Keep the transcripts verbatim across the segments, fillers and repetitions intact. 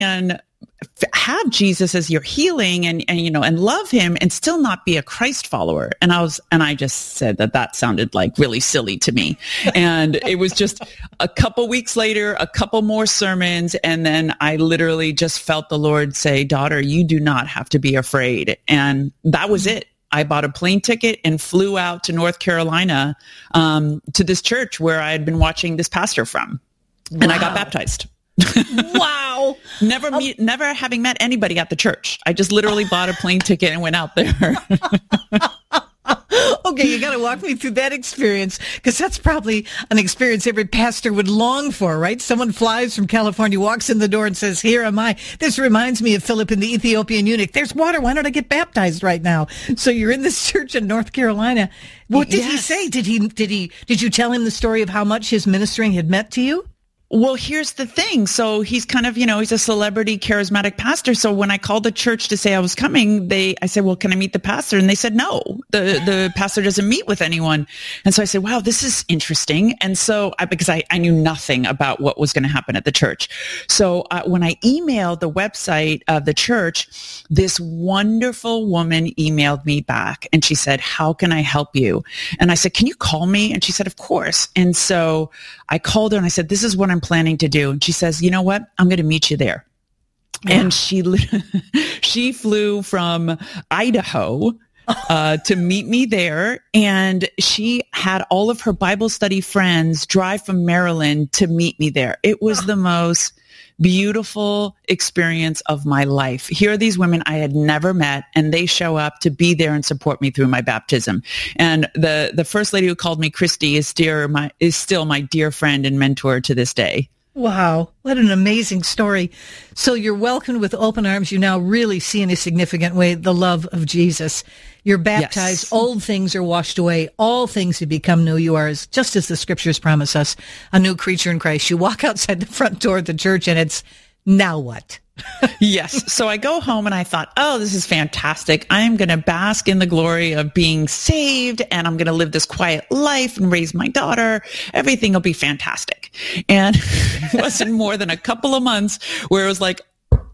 can have Jesus as your healing and, and, you know, and love him and still not be a Christ follower? And I was, and I just said that that sounded like really silly to me. And it was just a couple weeks later, a couple more sermons. And then I literally just felt the Lord say, daughter, you do not have to be afraid. And that was it. I bought a plane ticket and flew out to North Carolina, um, to this church where I had been watching this pastor from. Wow. And I got baptized. Wow. Never meet, um, never having met anybody at the church. I just literally bought a plane ticket and went out there. Okay, you got to walk me through that experience, because that's probably an experience every pastor would long for, right? Someone flies from California, walks in the door and says, here am I. This reminds me of Philip and the Ethiopian eunuch. There's water. Why don't I get baptized right now? So you're in this church in North Carolina. What did yes. he say? Did he, did he, did you tell him the story of how much his ministering had meant to you? Well, here's the thing. So he's kind of, you know, he's a celebrity, charismatic pastor. So when I called the church to say I was coming, they, I said, well, can I meet the pastor? And they said, no, the, the pastor doesn't meet with anyone. And so I said, wow, this is interesting. And so I, because I, I knew nothing about what was going to happen at the church. So uh, when I emailed the website of the church, this wonderful woman emailed me back and she said, how can I help you? And I said, can you call me? And she said, of course. And so I called her and I said, this is what I'm planning to do. And she says, you know what? I'm going to meet you there. Yeah. And she, she flew from Idaho uh, to meet me there. And she had all of her Bible study friends drive from Maryland to meet me there. It was the most beautiful experience of my life. Here are these women I had never met, and they show up to be there and support me through my baptism. And the, the first lady who called me Christy is dear, my, is still my dear friend and mentor to this day. Wow. What an amazing story. So you're welcomed with open arms. You now really see in a significant way the love of Jesus. You're baptized. Yes. Old things are washed away. All things have become new. You are, as, just as the scriptures promise us, a new creature in Christ. You walk outside the front door of the church and it's, now what? Yes. So I go home and I thought, oh, this is fantastic. I am going to bask in the glory of being saved, and I'm going to live this quiet life and raise my daughter. Everything will be fantastic. And it wasn't more than a couple of months where it was like,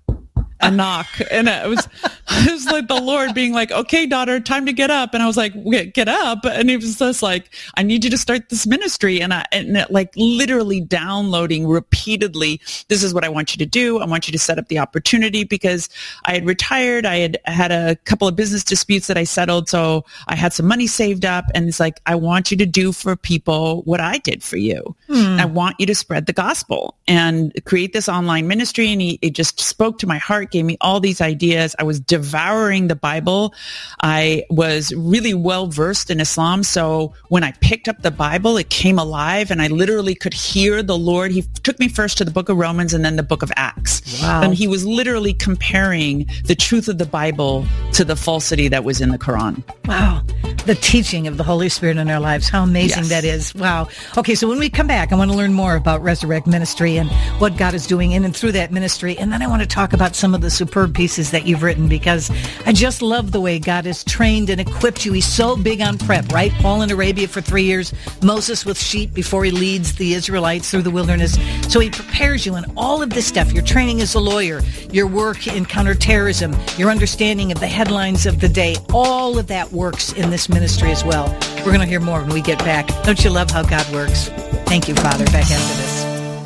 a knock, and it was, it was like the Lord being like, okay, daughter, time to get up. And I was like, get up. And it was just like, I need you to start this ministry. And I, and it, like literally downloading repeatedly, this is what I want you to do. I want you to set up the opportunity, because I had retired. I had had a couple of business disputes that I settled. So I had some money saved up, and it's like, I want you to do for people what I did for you. Hmm. I want you to spread the gospel and create this online ministry. And he, it just spoke to my heart, gave me all these ideas. I was devouring the Bible. I was really well versed in Islam. So when I picked up the Bible, it came alive, and I literally could hear the Lord. He took me first to the book of Romans and then the book of Acts. Wow. And he was literally comparing the truth of the Bible to the falsity that was in the Quran. Wow. The teaching of the Holy Spirit in our lives. How amazing Yes. that is. Wow. Okay, so when we come back, I want to learn more about Resurrect Ministry and what God is doing in and through that ministry. And then I want to talk about some of the superb pieces that you've written, because I just love the way God has trained and equipped you. He's so big on prep, right? Paul in Arabia for three years, Moses with sheep before he leads the Israelites through the wilderness. So he prepares you in all of this stuff. Your training as a lawyer, your work in counterterrorism, your understanding of the headlines of the day, all of that works in this ministry as well. We're going to hear more when we get back. Don't you love how God works? Thank you, Father. Back after this.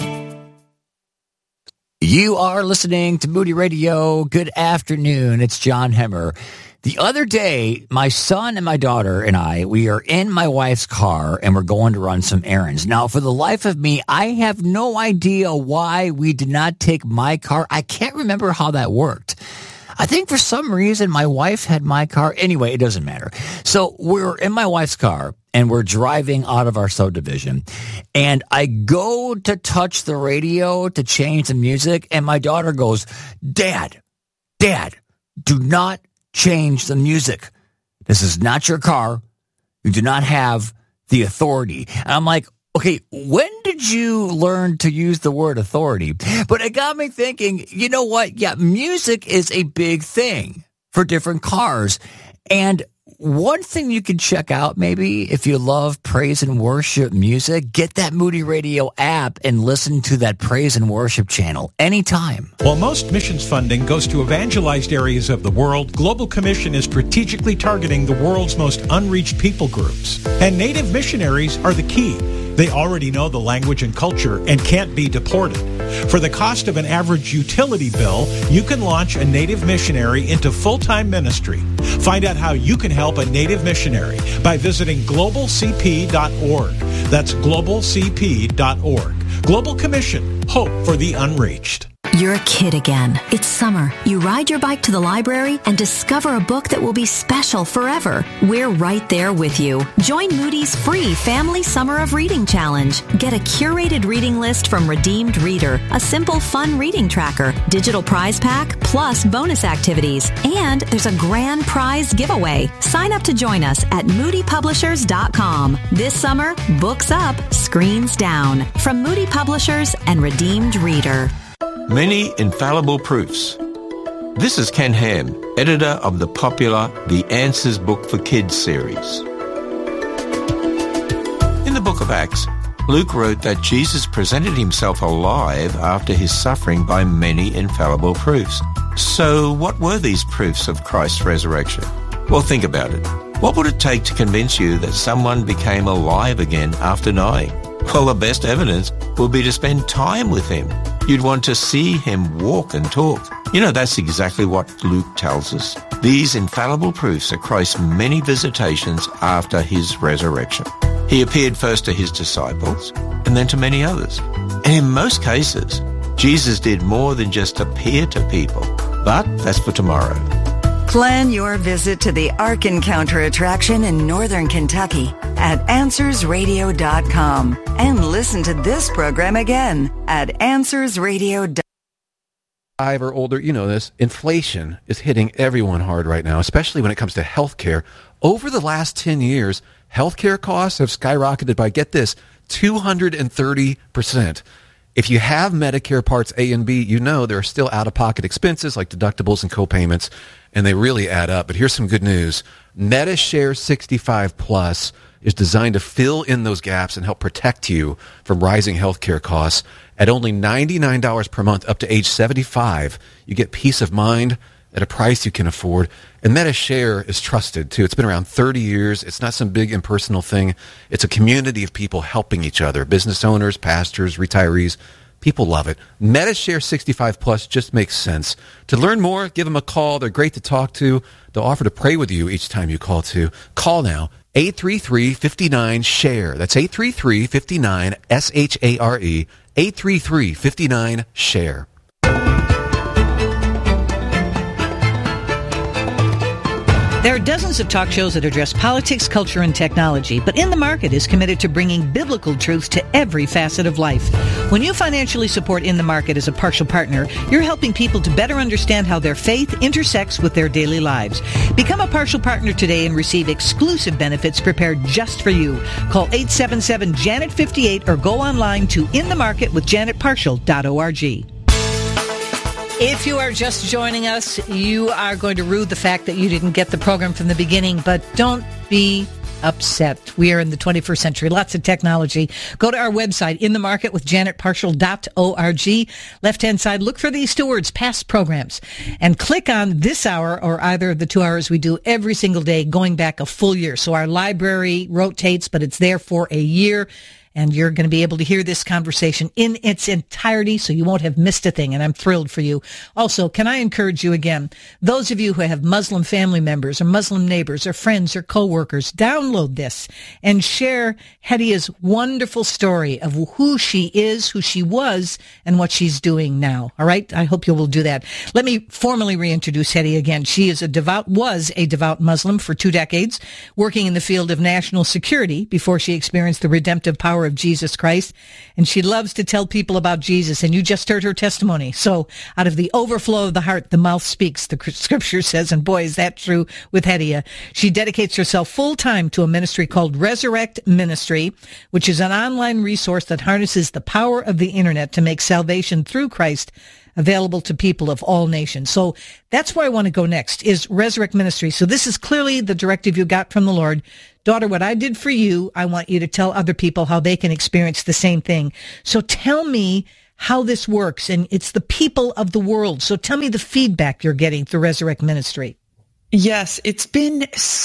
You are listening to Moody Radio. Good afternoon. It's John Hemmer. The other day, my son and my daughter and I, we are in my wife's car, and we're going to run some errands. Now, for the life of me, I have no idea why we did not take my car. I can't remember how that worked. I think for some reason my wife had my car. Anyway, it doesn't matter. So we're in my wife's car, and we're driving out of our subdivision, and I go to touch the radio to change the music, and my daughter goes, Dad, Dad, do not change the music. This is not your car. You do not have the authority. And I'm like, okay, when did you learn to use the word authority? But it got me thinking, you know what? Yeah, music is a big thing for different cars. And one thing you can check out, maybe, if you love praise and worship music, get that Moody Radio app and listen to that praise and worship channel anytime. While most missions funding goes to evangelized areas of the world, Global Commission is strategically targeting the world's most unreached people groups. And Native missionaries are the key. They already know the language and culture and can't be deported. For the cost of an average utility bill, you can launch a Native missionary into full-time ministry. Find out how you can help a Native missionary by visiting global c p dot org. That's global c p dot org. Global Commission, hope for the unreached. You're a kid again. It's summer. You ride your bike to the library and discover a book that will be special forever. We're right there with you. Join Moody's free Family Summer of Reading Challenge. Get a curated reading list from Redeemed Reader, a simple, fun reading tracker, digital prize pack, plus bonus activities. And there's a grand prize giveaway. Sign up to join us at moody publishers dot com. This summer, books up, screens down. From Moody Publishers and Redeemed Reader. Many infallible proofs. This is Ken Ham, editor of the popular The Answers Book for Kids series. In the book of Acts, Luke wrote that Jesus presented himself alive after his suffering by many infallible proofs. So what were these proofs of Christ's resurrection? Well, think about it. What would it take to convince you that someone became alive again after dying? Well, the best evidence would be to spend time with him. You'd want to see him walk and talk. You know, that's exactly what Luke tells us. These infallible proofs are Christ's many visitations after his resurrection. He appeared first to his disciples and then to many others. And in most cases, Jesus did more than just appear to people. But that's for tomorrow. Plan your visit to the Ark Encounter attraction in Northern Kentucky at answers radio dot com and listen to this program again at answers radio dot com. Five or older, you know this, inflation is hitting everyone hard right now, especially when it comes to healthcare. Over the last ten years, healthcare costs have skyrocketed by, get this, two hundred thirty percent. If you have Medicare Parts A and B, you know there are still out-of-pocket expenses like deductibles and co-payments, and they really add up. But here's some good news. MediShare sixty-five Plus is designed to fill in those gaps and help protect you from rising healthcare costs. At only ninety-nine dollars per month up to age seventy-five, you get peace of mind at a price you can afford. And MediShare is trusted, too. It's been around thirty years. It's not some big impersonal thing. It's a community of people helping each other, business owners, pastors, retirees. People love it. MediShare sixty-five Plus just makes sense. To learn more, give them a call. They're great to talk to. They'll offer to pray with you each time you call, too. Call now, eight three three, five nine, S H A R E. That's eight three three, five nine, S H A R E, eight three three, five nine, S H A R E. There are dozens of talk shows that address politics, culture, and technology, but In the Market is committed to bringing biblical truth to every facet of life. When you financially support In the Market as a partial partner, you're helping people to better understand how their faith intersects with their daily lives. Become a partial partner today and receive exclusive benefits prepared just for you. Call eight seven seven, Janet fifty-eight or go online to in the market with janet partial dot org. If you are just joining us, you are going to rue the fact that you didn't get the program from the beginning, but don't be upset. We are in the twenty-first century. Lots of technology. Go to our website, in the market with janet partial dot org. Left-hand side, look for these two words, past programs, and click on this hour or either of the two hours we do every single day going back a full year. So our library rotates, but it's there for a year. And you're going to be able to hear this conversation in its entirety, so you won't have missed a thing, and I'm thrilled for you. Also, can I encourage you again, those of you who have Muslim family members or Muslim neighbors or friends or coworkers, download this and share Hedia's wonderful story of who she is, who she was, and what she's doing now. All right? I hope you will do that. Let me formally reintroduce Hedia again. She is a devout, was a devout Muslim for two decades, working in the field of national security before she experienced the redemptive power of Jesus Christ, and she loves to tell people about Jesus, and you just heard her testimony. So out of the overflow of the heart, the mouth speaks, the scripture says, and boy, is that true with Hedia. She dedicates herself full-time to a ministry called Resurrect Ministry, which is an online resource that harnesses the power of the internet to make salvation through Christ available to people of all nations. So that's where I want to go next, is Resurrect Ministry. So this is clearly the directive you got from the Lord. Daughter, what I did for you, I want you to tell other people how they can experience the same thing. So tell me how this works. And it's the people of the world. So tell me the feedback you're getting through Resurrect Ministry. Yes, it's been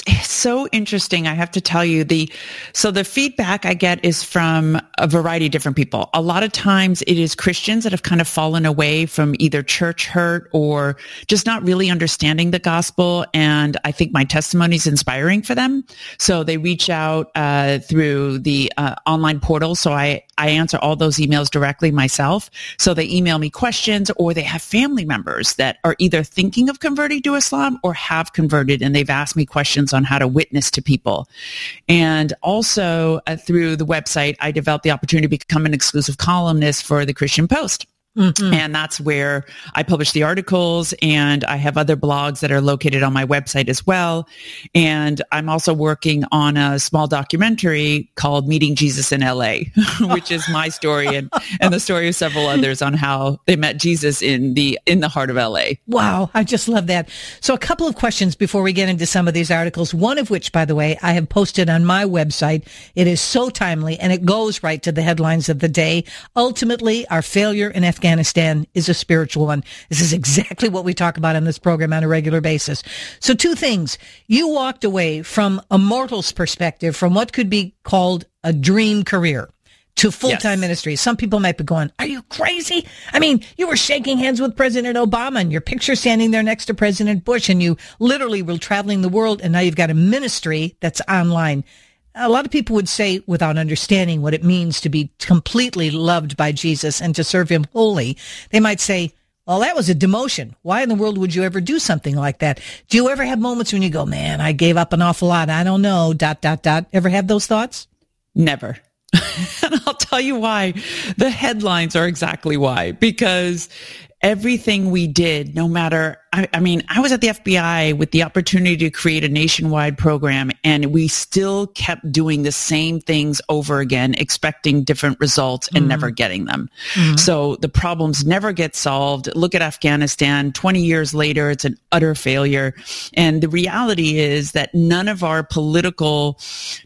so interesting. I have to tell you, the so the feedback I get is from a variety of different people. A lot of times it is Christians that have kind of fallen away from either church hurt or just not really understanding the gospel. And I think my testimony is inspiring for them. So they reach out uh, through the uh, online portal. So I, I answer all those emails directly myself. So they email me questions, or they have family members that are either thinking of converting to Islam or have converted, and they've asked me questions on how to witness to people. And also uh, through the website, I developed the opportunity to become an exclusive columnist for the Christian Post. Mm-hmm. And that's where I publish the articles, and I have other blogs that are located on my website as well. And I'm also working on a small documentary called Meeting Jesus in L A, which is my story and, and the story of several others on how they met Jesus in the in the heart of L A. Wow, I just love that. So a couple of questions before we get into some of these articles, one of which, by the way, I have posted on my website. It is so timely, and it goes right to the headlines of the day. Ultimately, our failure in Afghanistan Afghanistan is a spiritual one. This is exactly what we talk about on this program on a regular basis. So two things. You walked away from a mortal's perspective, from what could be called a dream career, to full-time yes. ministry. Some people might be going, are you crazy? I mean, you were shaking hands with President Obama, and your picture standing there next to President Bush, and you literally were traveling the world, and now you've got a ministry that's online. A lot of people would say, without understanding what it means to be completely loved by Jesus and to serve him wholly, they might say, well, that was a demotion. Why in the world would you ever do something like that? Do you ever have moments when you go, man, I gave up an awful lot. I don't know, dot, dot, dot. Ever have those thoughts? Never. And I'll tell you why. The headlines are exactly why. Because everything we did, no matter, I, I mean, I was at the F B I with the opportunity to create a nationwide program, and we still kept doing the same things over again, expecting different results and mm. never getting them. Mm. So the problems never get solved. Look at Afghanistan. twenty years later, it's an utter failure. And the reality is that none of our political,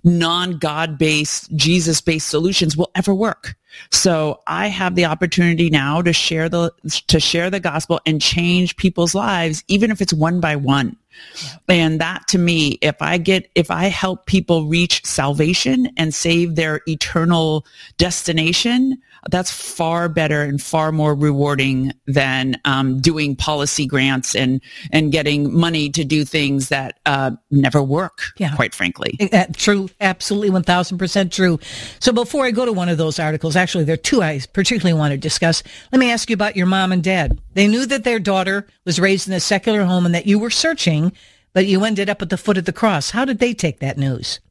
non-God-based, Jesus-based solutions will ever work. So I have the opportunity now to share the to share the gospel and change people's lives, even if it's one by one. Yeah. And that, to me, if I get if I help people reach salvation and save their eternal destination, that's far better and far more rewarding than um, doing policy grants and and getting money to do things that uh, never work. Yeah. Quite frankly, uh, true, absolutely, one thousand percent true. So before I go to one of those articles, actually, there are two I particularly want to discuss. Let me ask you about your mom and dad. They knew that their daughter was raised in a secular home and that you were searching, but you ended up at the foot of the cross. How did they take that news?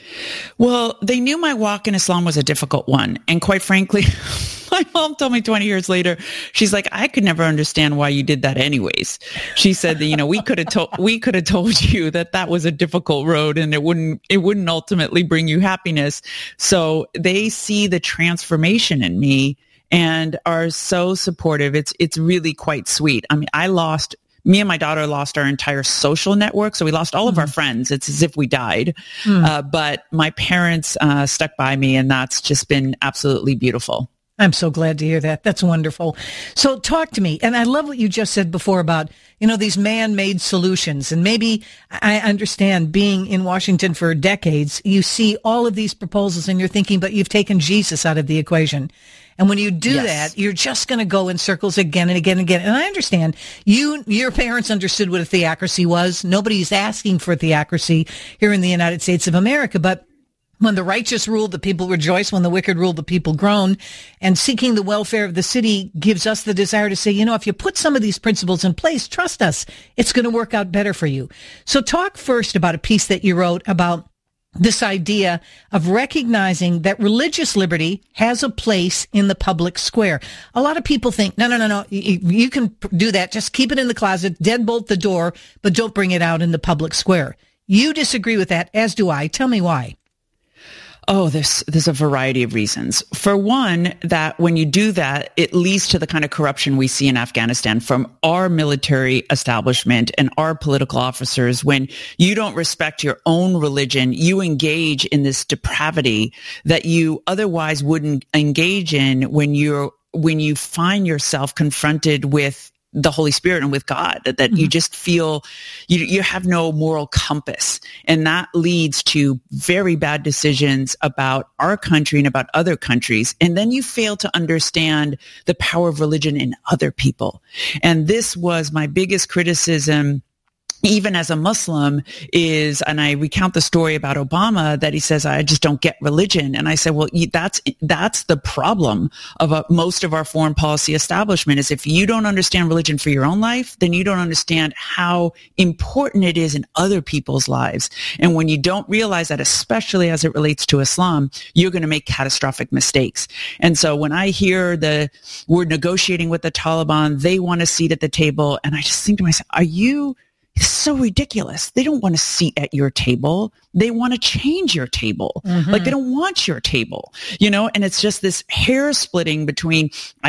Well, they knew my walk in Islam was a difficult one. And quite frankly, my mom told me twenty years later, she's like, I could never understand why you did that anyways. She said that, you know, we could have told, we could have told you that that was a difficult road and it wouldn't, it wouldn't ultimately bring you happiness. So they see the transformation in me and are so supportive. It's, it's really quite sweet. I mean, I lost Me and my daughter lost our entire social network. So we lost all of mm. our friends. It's as if we died. Mm. Uh, but my parents uh, stuck by me, and that's just been absolutely beautiful. I'm so glad to hear that. That's wonderful. So talk to me. And I love what you just said before about, you know, these man-made solutions. And maybe I understand, being in Washington for decades, you see all of these proposals and you're thinking, but you've taken Jesus out of the equation. And when you do yes. that, you're just going to go in circles again and again and again. And I understand you, your parents understood what a theocracy was. Nobody's asking for theocracy here in the United States of America, but when the righteous rule, the people rejoice. When the wicked rule, the people groan. And seeking the welfare of the city gives us the desire to say, you know, if you put some of these principles in place, trust us, it's going to work out better for you. So talk first about a piece that you wrote about this idea of recognizing that religious liberty has a place in the public square. A lot of people think, no, no, no, no, you, you can do that. Just keep it in the closet, deadbolt the door, but don't bring it out in the public square. You disagree with that, as do I. Tell me why. Oh, there's there's a variety of reasons. For one, that when you do that, it leads to the kind of corruption we see in Afghanistan from our military establishment and our political officers. When you don't respect your own religion, you engage in this depravity that you otherwise wouldn't engage in when you're when you find yourself confronted with the Holy Spirit and with God, that, that mm-hmm. you just feel you, you have no moral compass. And that leads to very bad decisions about our country and about other countries. And then you fail to understand the power of religion in other people. And this was my biggest criticism, even as a Muslim, is, and I recount the story about Obama, that he says, I just don't get religion. And I said, well, that's, that's the problem of a, most of our foreign policy establishment, is if you don't understand religion for your own life, then you don't understand how important it is in other people's lives. And when you don't realize that, especially as it relates to Islam, you're going to make catastrophic mistakes. And so when I hear the we're negotiating with the Taliban, they want a seat at the table. And I just think to myself, are you, it's so ridiculous. They don't want a seat at your table. They want to change your table. Mm-hmm. Like, they don't want your table, you know, and it's just this hair splitting between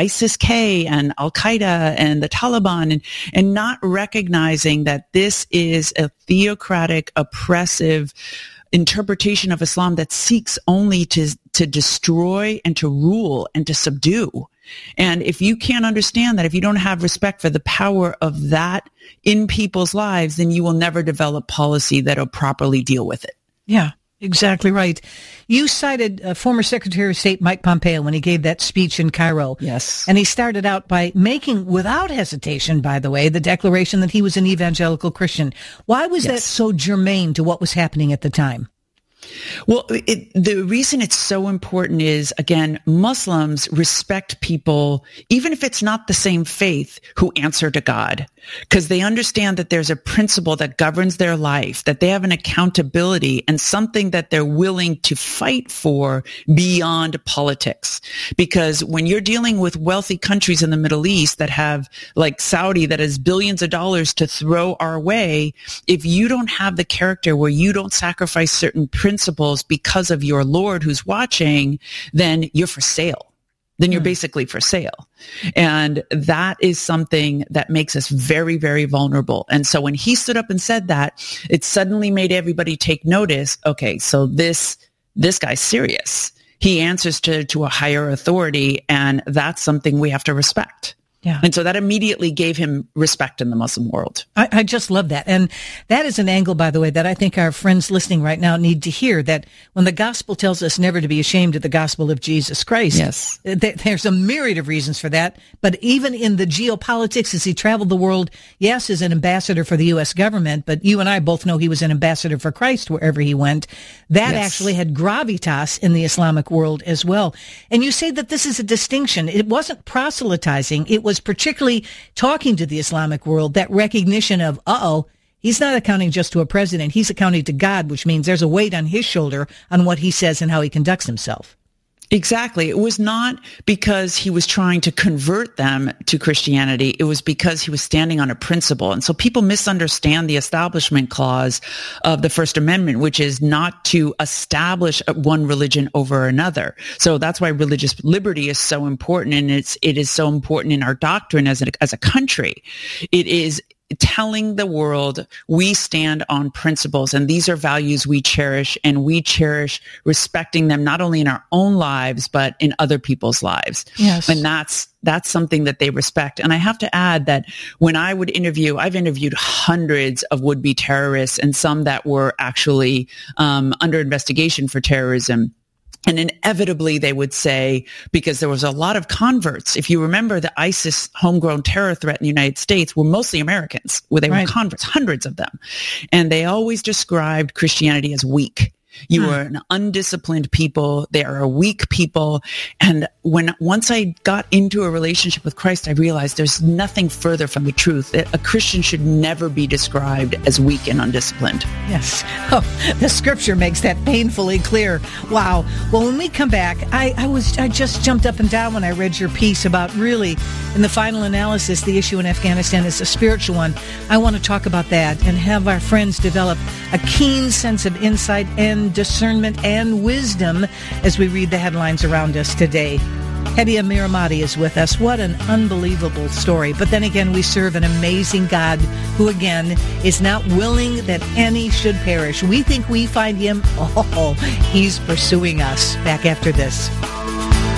ISIS-K and Al-Qaeda and the Taliban, and, and not recognizing that this is a theocratic, oppressive interpretation of Islam that seeks only to, to destroy and to rule and to subdue. And if you can't understand that, if you don't have respect for the power of that in people's lives, then you will never develop policy that will properly deal with it. Yeah, exactly right. You cited uh, former Secretary of State Mike Pompeo when he gave that speech in Cairo. Yes. And he started out by making, without hesitation, by the way, the declaration that he was an evangelical Christian. Why was yes. that so germane to what was happening at the time? Well, it, the reason it's so important is, again, Muslims respect people, even if it's not the same faith, who answer to God, because they understand that there's a principle that governs their life, that they have an accountability and something that they're willing to fight for beyond politics. Because when you're dealing with wealthy countries in the Middle East that have, like Saudi, that has billions of dollars to throw our way, if you don't have the character where you don't sacrifice certain principles principles because of your Lord who's watching, then you're for sale. Then you're mm. basically for sale. And that is something that makes us very, very vulnerable. And so when he stood up and said that, it suddenly made everybody take notice. Okay, so this, this guy's serious. He answers to, to a higher authority, and that's something we have to respect. Yeah. And so that immediately gave him respect in the Muslim world. I, I just love that. And that is an angle, by the way, that I think our friends listening right now need to hear, that when the gospel tells us never to be ashamed of the gospel of Jesus Christ, yes, th- there's a myriad of reasons for that. But even in the geopolitics, as he traveled the world, yes, as an ambassador for the U S government, but you and I both know he was an ambassador for Christ wherever he went. That yes. actually had gravitas in the Islamic world as well. And you say that this is a distinction. It wasn't proselytizing. It was particularly talking to the Islamic world, that recognition of, uh-oh, he's not accounting just to a president. He's accounting to God, which means there's a weight on his shoulder on what he says and how he conducts himself. Exactly. It was not because he was trying to convert them to Christianity. It was because he was standing on a principle. And so people misunderstand the Establishment Clause of the First Amendment, which is not to establish one religion over another. So that's why religious liberty is so important. And it's, it is so important in our doctrine as a, as a country. It is telling the world we stand on principles, and these are values we cherish, and we cherish respecting them not only in our own lives but in other people's lives. Yes. And that's that's something that they respect. And I have to add that when I would interview, I've interviewed hundreds of would-be terrorists, and some that were actually um, under investigation for terrorism. And inevitably they would say, because there was a lot of converts, if you remember, the ISIS homegrown terror threat in the United States were mostly Americans, where they right. were converts, hundreds of them. And they always described Christianity as weak. You hmm. are an undisciplined people. They are a weak people. And when once I got into a relationship with Christ, I realized there's nothing further from the truth. A Christian should never be described as weak and undisciplined. Yes. Oh, the scripture makes that painfully clear. Wow. Well, when we come back, I, I was I just jumped up and down when I read your piece about, really, in the final analysis, the issue in Afghanistan is a spiritual one. I want to talk about that and have our friends develop a keen sense of insight and revelation, discernment, and wisdom as we read the headlines around us today. Hedia Miramati is with us. What an unbelievable story. But then again, we serve an amazing God who, again, is not willing that any should perish. We think we find him. Oh, he's pursuing us. Back after this.